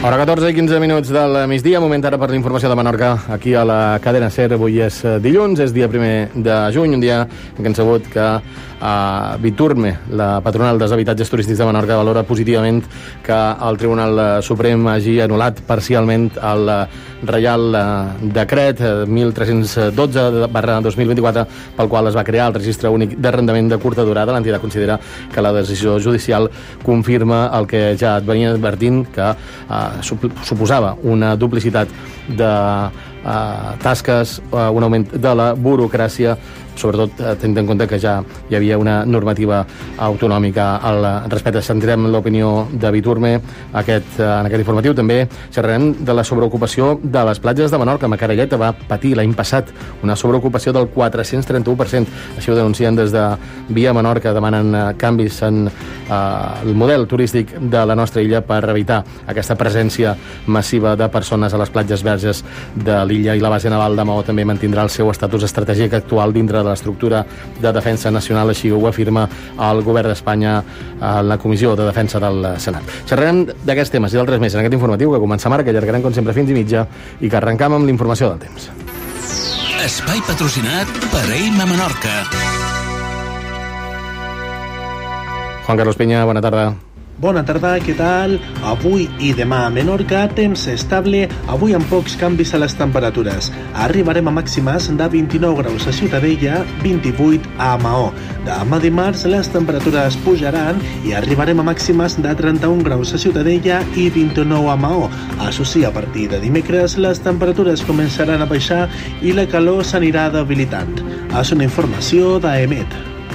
Hora 14 i 15 minuts del migdia, moment ara per la informació de Menorca aquí a la cadena SER. Avui és dilluns, és dia 1 de juny, un dia en què hem sabut que Biturme, la patronal dels habitatges turístics de Menorca, valora positivament que el Tribunal Suprem hagi anul·lat parcialment el Reial Decret 1312/2024 pel qual es va crear el Registre Únic d'Arrendament de curta durada. L'entitat considera que la decisió judicial confirma el que ja et venia advertint, que suposava una duplicitat de tasques, un augment de la burocràcia, sobretot tenint en compte que ja hi havia una normativa autonòmica al respecte. Sentirem l'opinió de Biturme en aquest informatiu. També xerrarem de la sobreocupació de les platges de Menorca. Macarelleta va patir l'any passat una sobreocupació del 431%. Així ho denuncien des de Via Menorca. Demanen canvis en el model turístic de la nostra illa per evitar aquesta presència massiva de persones a les platges verges de l'illa. I la base naval de Maó també mantindrà el seu estatus estratègic actual dintre de l'estructura de defensa nacional, així ho afirma el govern d'Espanya a la Comissió de Defensa del Senat. Xerrarem d'aquests temes i d'altres més en aquest informatiu que comencem ara, que allargarem com sempre fins i mitja i que arrencam amb l'informació del temps. Espai patrocinat per Eima Menorca. Juan Carlos Peña, bona tarda. Bona tarda, què tal? Avui i demà a Menorca, temps estable, avui amb pocs canvis a les temperatures. Arribarem a màximes de 29 graus a Ciutadella, 28 a Maó. Demà dimarts les temperatures pujaran i arribarem a màximes de 31 graus a Ciutadella i 29 a Maó. Això sí, a partir de dimecres les temperatures començaran a baixar i la calor s'anirà debilitant. És una informació d'EMET.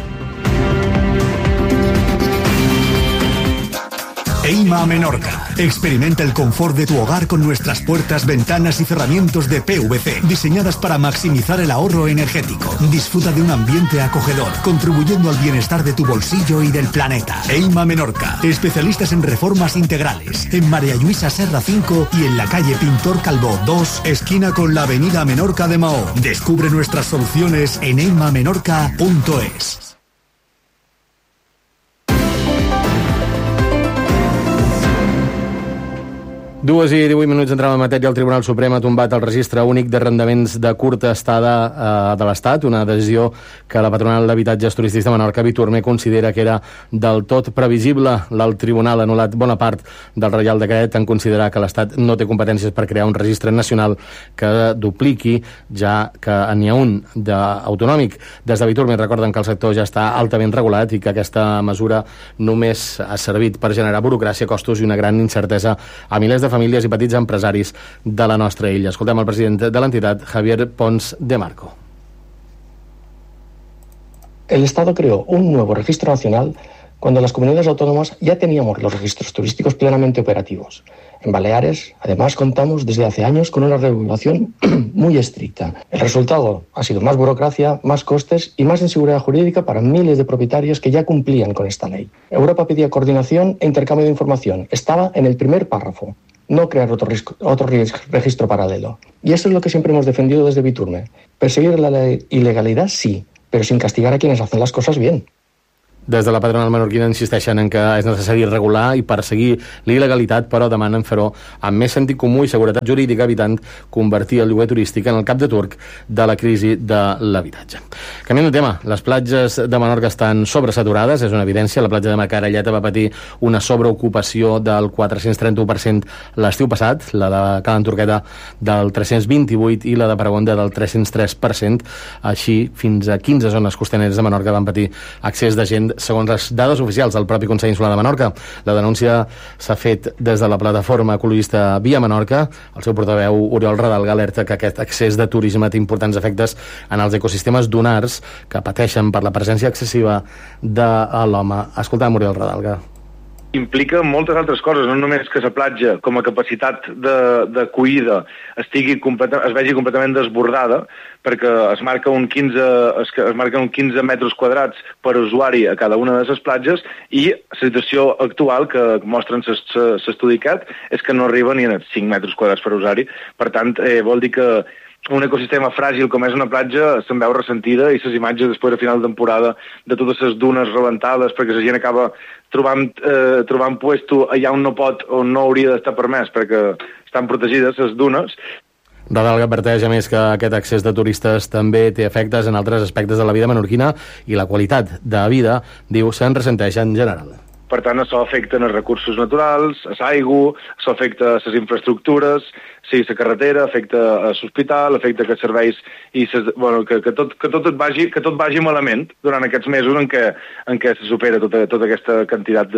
Eima Menorca. Experimenta el confort de tu hogar con nuestras puertas, ventanas y cerramientos de PVC, diseñadas para maximizar el ahorro energético. Disfruta de un ambiente acogedor, contribuyendo al bienestar de tu bolsillo y del planeta. Eima Menorca. Especialistas en reformas integrales. En María Luisa Serra 5 y en la calle Pintor Calvo 2, esquina con la avenida Menorca de Maó. Descubre nuestras soluciones en eimamenorca.es. 2:18 entrem en matèria. El Tribunal Suprem ha tombat el Registre Únic d'Arrendaments de curta estada de l'Estat, una decisió que la patronal d'habitatges turístics de Menorca, Biturme, considera que era del tot previsible. El Tribunal ha anul·lat bona part del Reial Decret en considerar que l'Estat no té competències per crear un registre nacional que dupliqui, ja que n'hi ha un d'autonòmic. Des de Biturme recorden que el sector ja està altament regulat i que aquesta mesura només ha servit per generar burocràcia, costos i una gran incertesa a milers de famílies i petits empresaris de la nostra illa. Escoltem el president de l'entitat, Javier Pons de Marco. El Estado creó un nuevo registro nacional cuando las comunidades autónomas ya teníamos los registros turísticos plenamente operativos. En Baleares, además, contamos desde hace años con una regulación muy estricta. El resultado ha sido más burocracia, más costes y más inseguridad jurídica para miles de propietarios que ya cumplían con esta ley. Europa pedía coordinación e intercambio de información. Estaba en el primer párrafo. No crear otro registro paralelo. Y eso es lo que siempre hemos defendido desde Biturme. Perseguir la ilegalidad sí, pero sin castigar a quienes hacen las cosas bien. Des de la patronal menorquina insisteixen en que és necessari regular i perseguir l'il·legalitat, però demanen fer-ho amb més sentit comú i seguretat jurídica, evitant convertir el lloguer turístic en el cap de turc de la crisi de l'habitatge. Canviant de tema, les platges de Menorca estan sobresaturades, és una evidència. La platja de Macarelleta va patir una sobreocupació del 431% l'estiu passat, la de Cala Turqueta del 328% i la de Paragonda del 303%. Així, fins a 15 zones costaneres de Menorca van patir accés de gent, segons les dades oficials del propi Consell Insular de Menorca. La denúncia s'ha fet des de la plataforma ecologista Via Menorca. El seu portaveu, Oriol Radalga, alerta que aquest excés de turisme té importants efectes en els ecosistemes dunars que pateixen per la presència excessiva de l'home. Escoltem Oriol Radalga. Implica moltes altres coses, no només que la platja com a capacitat d'acollida es vegi completament desbordada, perquè es marquen 15 metres quadrats per usuari a cada una de les platges, i la situació actual que mostren l'estudi CAT és que no arriba ni a 5 metres quadrats per usuari. Per tant, vol dir que un ecosistema fràgil com és una platja se'n veu ressentida, i les imatges després a final de temporada de totes les dunes rebentades perquè la gent acaba trobant puesto allà on no pot, on no hauria d'estar permès perquè estan protegides les dunes. Radalga adverteix, a més, que aquest excés de turistes també té efectes en altres aspectes de la vida menorquina i la qualitat de vida, diu, se'n ressenteix en general. Per tant, això afecta els recursos naturals, l'aigua, això afecta les infraestructures, sí, la carretera, afecta l'hospital, afecta aquests serveis i que tot vagi malament durant aquests mesos en què se supera tota aquesta quantitat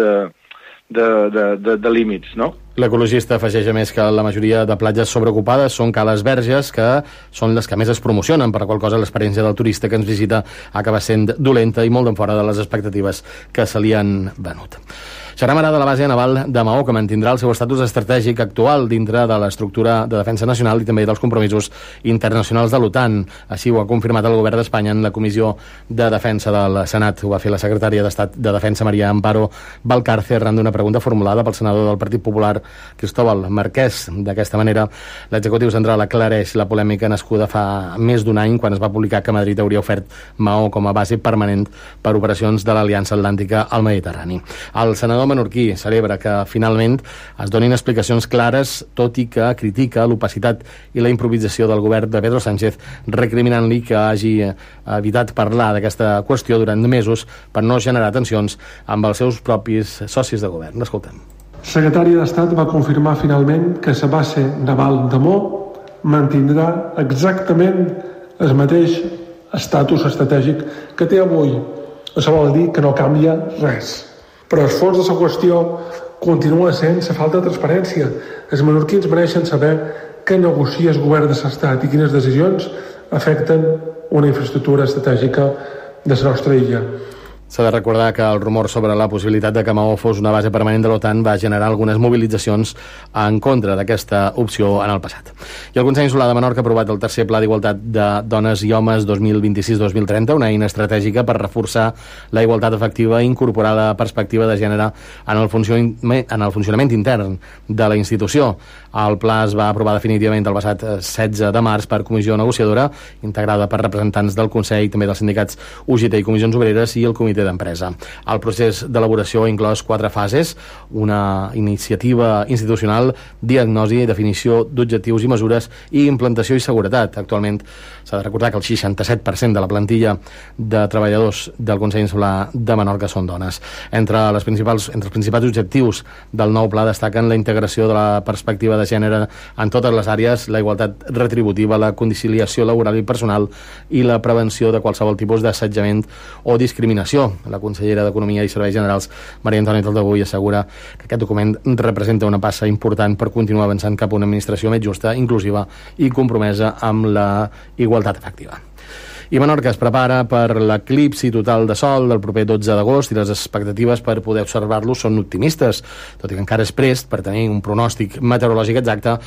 de límits, no? L'ecologista afegeix, a més, que la majoria de platges sobreocupades són Cales Verges, que són les que més es promocionen, per la qual cosa l'experiència del turista que ens visita acaba sent dolenta i molt d'enfora de les expectatives que se li han venut. Xaram ara de la base naval de Maó, que mantindrà el seu estatus estratègic actual dintre de l'estructura de defensa nacional i també dels compromisos internacionals de l'OTAN. Així ho ha confirmat el govern d'Espanya en la Comissió de Defensa del Senat. Ho va fer la secretària d'Estat de Defensa, Maria Amparo Valcarce, arran d'una pregunta formulada pel senador del Partit Popular, Cristóbal Marquès. D'aquesta manera, l'executiu central aclareix la polèmica nascuda fa més d'un any, quan es va publicar que Madrid hauria ofert Maó com a base permanent per operacions de l'Aliança Atlàntica al Mediterrani. El senador menorquí celebra que finalment es donin explicacions clares, tot i que critica l'opacitat i la improvisació del govern de Pedro Sánchez, recriminant-li que hagi evitat parlar d'aquesta qüestió durant mesos per no generar tensions amb els seus propis socis de govern. L'escoltem. El secretari d'Estat va confirmar finalment que la base naval de Maó mantindrà exactament el mateix estatus estratègic que té avui. Això vol dir que no canvia res. Però el fons de la qüestió continua sent la falta de transparència. Els menorquins mereixen saber què negocia el govern de l'Estat i quines decisions afecten una infraestructura estratègica de la nostra illa. S'ha de recordar que el rumor sobre la possibilitat de que Maó fos una base permanent de l'OTAN va generar algunes mobilitzacions en contra d'aquesta opció en el passat. I el Consell Insular de Menorca ha aprovat el tercer Pla d'Igualtat de Dones i Homes 2026-2030, una eina estratègica per reforçar la igualtat efectiva i incorporar la perspectiva de gènere en el funcionament intern de la institució. El pla es va aprovar definitivament el passat 16 de març per comissió negociadora, integrada per representants del Consell, també dels sindicats UGT i Comissions Obreres i el Comitè d'Empresa. El procés d'elaboració ha inclòs 4 fases: una iniciativa institucional, diagnosi, definició d'objectius i mesures i implantació i seguretat. Actualment s'ha de recordar que el 67% de la plantilla de treballadors del Consell Insular de Menorca són dones. Entre els principals objectius del nou pla destaquen la integració de la perspectiva de gènere en totes les àrees, la igualtat retributiva, la conciliació laboral i personal i la prevenció de qualsevol tipus d'assetjament o discriminació. La consellera d'Economia i Serveis Generals, Maria Antònia Taldebull, assegura que aquest document representa una passa important per continuar avançant cap a una administració més justa, inclusiva i compromesa amb la igualtat efectiva. I Menorca es prepara per l'eclipsi total de sol del proper 12 d'agost i les expectatives per poder observar-lo són optimistes. Tot i que encara és prest per tenir un pronòstic meteorològic exacte,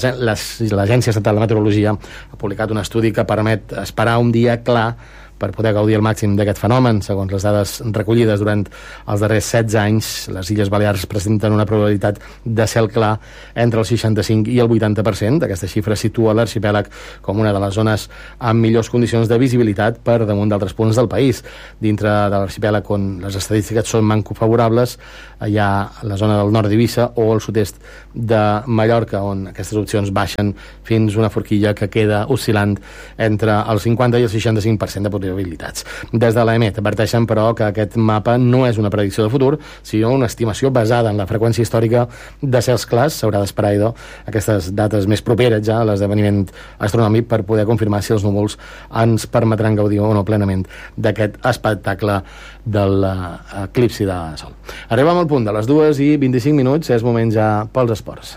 l'Agència Estatal de Meteorologia ha publicat un estudi que permet esperar un dia clar per poder gaudir al màxim d'aquest fenomen. Segons les dades recollides durant els darrers 16 anys, les Illes Balears presenten una probabilitat de cel clar entre el 65 i el 80%. Aquesta xifra situa l'arxipèlag com una de les zones amb millors condicions de visibilitat per damunt d'altres punts del país. Dintre de l'arxipèlag, on les estadístiques són manco favorables, hi ha la zona del nord d'Eivissa o el sud-est de Mallorca, on aquestes opcions baixen fins una forquilla que queda oscil·lant entre el 50 i el 65% de probabilitats. Des de l'EMET adverteixen, però, que aquest mapa no és una predicció de futur, sinó una estimació basada en la freqüència històrica de cels clars. S'haurà d'esperar, idò, aquestes dates més properes ja a l'esdeveniment astronòmic per poder confirmar si els núvols ens permetran gaudir o no plenament d'aquest espectacle de l'eclipsi de sol. Arribem al punt de les 2:25, és moment ja pels esports.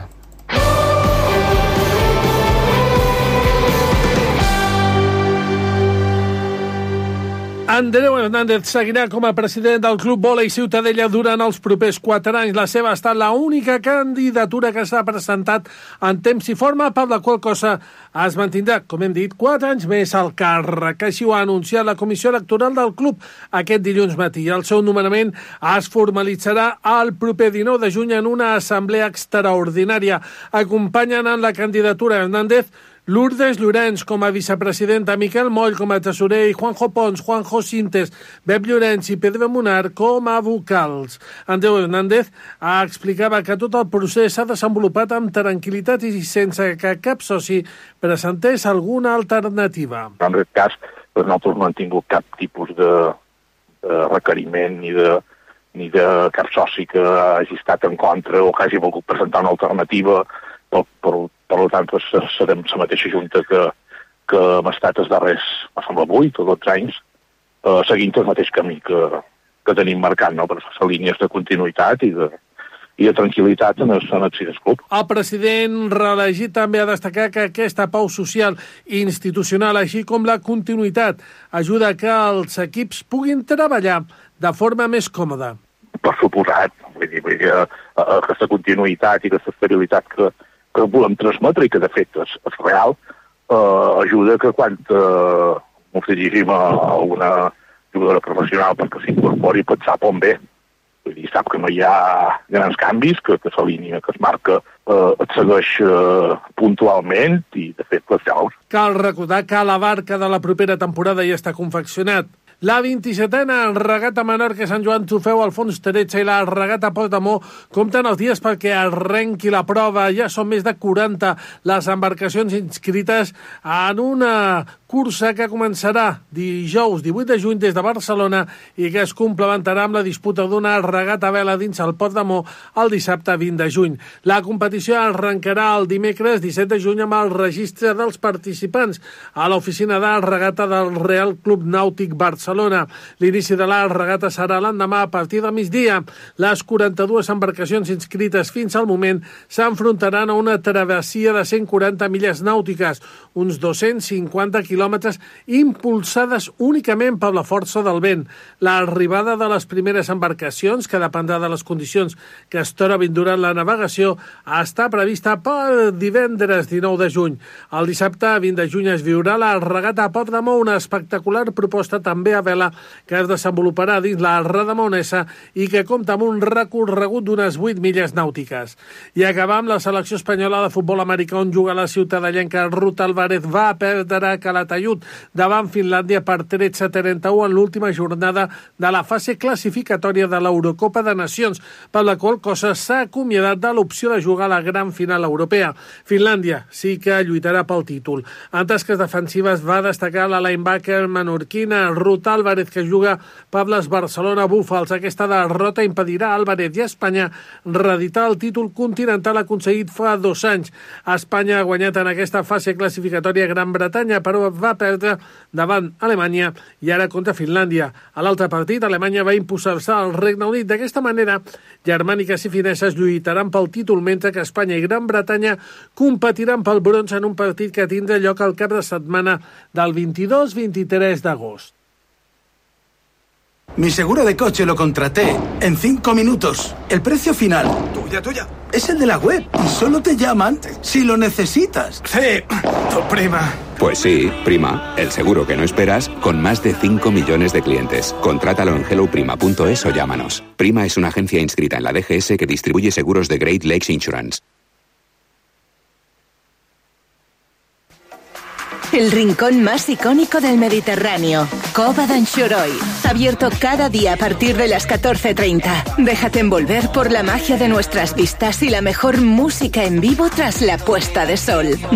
Andreu Hernández seguirà com a president del Club Vòlei Ciutadella durant els propers 4 anys. La seva ha estat l'única candidatura que s'ha presentat en temps i forma, per la qual cosa es mantindrà, com hem dit, 4 anys més al càrrec. Així ho ha anunciat la Comissió Electoral del club aquest dilluns matí. El seu nomenament es formalitzarà el proper 19 de juny en una assemblea extraordinària. Acompanyen en la candidatura Hernández Lourdes Llorenç com a vicepresidenta, Miquel Moll com a tesorer i Juanjo Pons, Juanjo Sintes, Bep Llorenç i Pedro Munar com a vocals. Andreu Hernández explicava que tot el procés s'ha desenvolupat amb tranquil·litat i sense que cap soci presentés alguna alternativa. En aquest cas, nosaltres no hem tingut cap tipus de requeriment ni de cap soci que hagi estat en contra o que hagi volgut presentar una alternativa. Per tant, serem la mateixa junta que hem estat els darrers, em sembla, 8 o 12 anys, seguint el mateix camí que tenim marcat, no? Per les línies de continuïtat i de tranquil·litat en el Cines Club. El president reelegit també ha destacat que aquesta pau social i institucional, així com la continuïtat, ajuda que els equips puguin treballar de forma més còmoda. Per suposat, vull dir aquesta continuïtat i aquesta estabilitat que volem transmetre i que de fet és real, ajuda que quan ens dirigim a una jugadora professional perquè s'incorpori pot sap on ve. Vull dir, sap que no hi ha grans canvis, que la línia que es marca et segueix puntualment i de fet les veus. Cal recordar que la barca de la propera temporada ja està confeccionat. La 27a regata Menorca Sant Joan Trofeu Alfons XIII i la regata Portamó compten els dies perquè arrenqui la prova. Ja són més de 40 les embarcacions inscrites en una cursa que començarà dijous 18 de juny des de Barcelona i que es complementarà amb la disputa d'una regata a vela dins el Portamó el dissabte 20 de juny. La competició arrencarà el dimecres 17 de juny amb el registre dels participants a l'oficina de regata del Real Club Nàutic Barcelona. L'inici de la regata serà l'endemà a partir del migdia. Les 42 embarcacions inscrites fins al moment s'enfrontaran a una travessia de 140 milles nàutiques, uns 250 quilòmetres impulsades únicament per la força del vent. L'arribada de les primeres embarcacions, que dependrà de les condicions que es trobin durant la navegació, està prevista per divendres 19 de juny. El dissabte 20 de juny es viurà la regata a Portamó, una espectacular proposta també a vela que es desenvoluparà dins la Rada Maonesa i que compta amb un recorregut d'unes 8 milles nàutiques. I acabar amb la selecció espanyola de futbol americà, on juga la ciutadellenca Ruth Álvarez, va perdre a Calatayud davant Finlàndia per 13-31 en l'última jornada de la fase classificatòria de l'Eurocopa de Nacions, per la qual cosa s'ha acomiadat de l'opció de jugar a la gran final europea. Finlàndia sí que lluitarà pel títol. En tasques defensives va destacar la linebacker menorquina Ruth Álvarez, que juga per les Barcelona Búfals. Aquesta derrota impedirà a Álvarez i a Espanya reeditar el títol continental aconseguit fa 2 anys. Espanya ha guanyat en aquesta fase classificatòria Gran Bretanya, però va perdre davant Alemanya i ara contra Finlàndia. A l'altre partit, Alemanya va imposar-se al Regne Unit. D'aquesta manera, germàniques i fineses lluitaran pel títol, mentre que Espanya i Gran Bretanya competiran pel bronze en un partit que tindrà lloc al cap de setmana del 22-23 d'agost. Mi seguro de coche lo contraté en 5 minutos. El precio final. Tuya. Es el de la web y solo te llaman si lo necesitas. Sí, tu prima. Pues sí, Prima, el seguro que no esperas con más de 5 millones de clientes. Contrátalo en helloprima.es o llámanos. Prima es una agencia inscrita en la DGS que distribuye seguros de Great Lakes Insurance. El rincón más icónico del Mediterráneo, Cova d'Anxoroy. Abierto cada día a partir de las 14:30. Déjate envolver por la magia de nuestras vistas y la mejor música en vivo tras la puesta de sol.